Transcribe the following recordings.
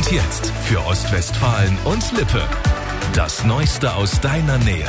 Und jetzt für Ostwestfalen und Lippe. Das Neueste aus deiner Nähe.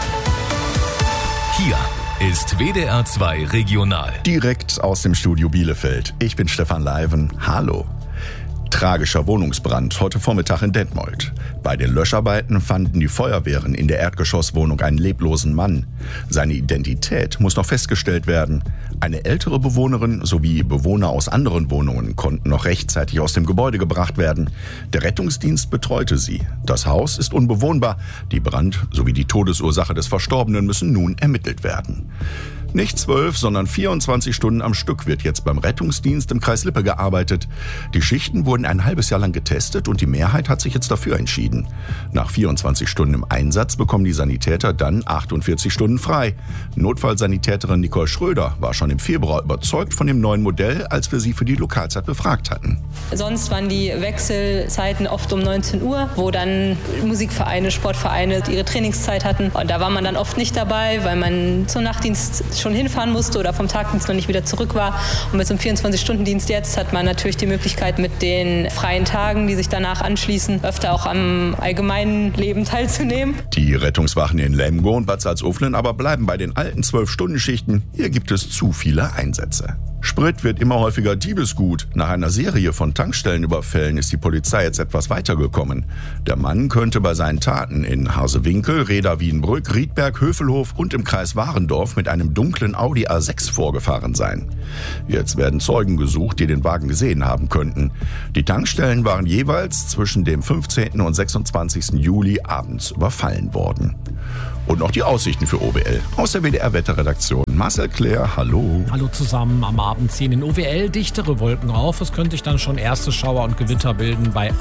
Hier ist WDR 2 Regional. Direkt aus dem Studio Bielefeld. Ich bin Stefan Leiven. Hallo. Tragischer Wohnungsbrand heute Vormittag in Detmold. Bei den Löscharbeiten fanden die Feuerwehren in der Erdgeschosswohnung einen leblosen Mann. Seine Identität muss noch festgestellt werden. Eine ältere Bewohnerin sowie Bewohner aus anderen Wohnungen konnten noch rechtzeitig aus dem Gebäude gebracht werden. Der Rettungsdienst betreute sie. Das Haus ist unbewohnbar. Die Brand- sowie die Todesursache des Verstorbenen müssen nun ermittelt werden. Nicht 12, sondern 24 Stunden am Stück wird jetzt beim Rettungsdienst im Kreis Lippe gearbeitet. Die Schichten wurden ein halbes Jahr lang getestet und die Mehrheit hat sich jetzt dafür entschieden. Nach 24 Stunden im Einsatz bekommen die Sanitäter dann 48 Stunden frei. Notfallsanitäterin Nicole Schröder war schon im Februar überzeugt von dem neuen Modell, als wir sie für die Lokalzeit befragt hatten. Sonst waren die Wechselzeiten oft um 19 Uhr, wo dann Musikvereine, Sportvereine ihre Trainingszeit hatten. Und da war man dann oft nicht dabei, weil man zum Nachtdienst schon hinfahren musste oder vom Tagdienst noch nicht wieder zurück war. Und mit so einem 24-Stunden-Dienst jetzt hat man natürlich die Möglichkeit, mit den freien Tagen, die sich danach anschließen, öfter auch am allgemeinen Leben teilzunehmen. Die Rettungswachen in Lemgo und Bad Salzuflen aber bleiben bei den alten 12-Stunden-Schichten. Hier gibt es zu viele Einsätze. Sprit wird immer häufiger Diebesgut. Nach einer Serie von Tankstellenüberfällen ist die Polizei jetzt etwas weitergekommen. Der Mann könnte bei seinen Taten in Harsewinkel, Reda-Wienbrück, Riedberg, Hövelhof und im Kreis Warendorf mit einem dunklen Audi A6 vorgefahren sein. Jetzt werden Zeugen gesucht, die den Wagen gesehen haben könnten. Die Tankstellen waren jeweils zwischen dem 15. und 26. Juli abends überfallen worden. Und noch die Aussichten für OWL aus der WDR-Wetterredaktion. Marcel Claire, hallo. Hallo zusammen. Am Abend ziehen in OWL dichtere Wolken auf. Es könnte sich dann schon erste Schauer und Gewitter bilden bei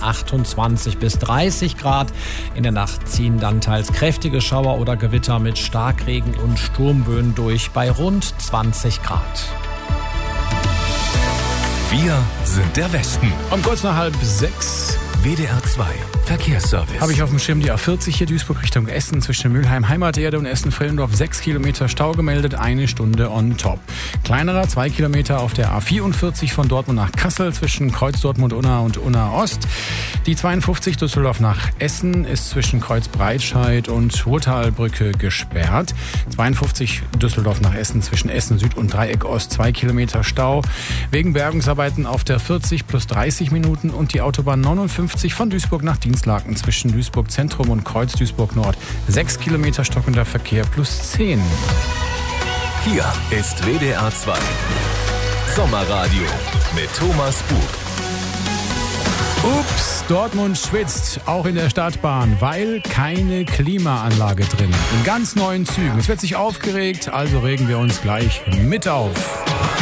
28 bis 30 Grad. In der Nacht ziehen dann teils kräftige Schauer oder Gewitter mit Starkregen und Sturmböen durch bei rund 20 Grad. Wir sind der Westen. Um kurz nach 5:30. WDR 2 Verkehrsservice. Habe ich auf dem Schirm die A40 hier Duisburg Richtung Essen zwischen Mülheim Heimaterde und Essen-Frillendorf 6 Kilometer Stau gemeldet, 1 Stunde on top. Kleinerer 2 Kilometer auf der A44 von Dortmund nach Kassel zwischen Kreuz Dortmund-Unna und Unna-Ost. Die 52 Düsseldorf nach Essen ist zwischen Kreuz Breitscheid und Ruhrtalbrücke gesperrt. 52 Düsseldorf nach Essen zwischen Essen Süd und Dreieck Ost 2 Kilometer Stau. Wegen Bergungsarbeiten auf der 40 plus 30 Minuten und die Autobahn 59 von Duisburg nach Dienstlaken zwischen Duisburg Zentrum und Kreuz Duisburg Nord 6 Kilometer stockender Verkehr plus 10. Hier ist WDR 2 Sommerradio mit Thomas Bug. Ups, Dortmund schwitzt, auch in der Stadtbahn, weil keine Klimaanlage drin. In ganz neuen Zügen. Es wird sich aufgeregt, also regen wir uns gleich mit auf.